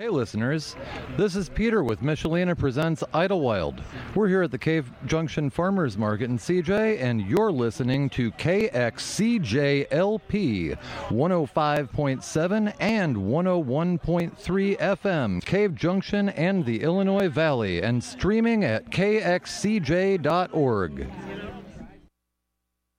Hey listeners, this is Peter with Michelina Presents Idlewild. We're here at the Cave Junction Farmers Market in CJ, and you're listening to KXCJLP 105.7 and 101.3 FM, Cave Junction and the Illinois Valley, and streaming at kxcj.org.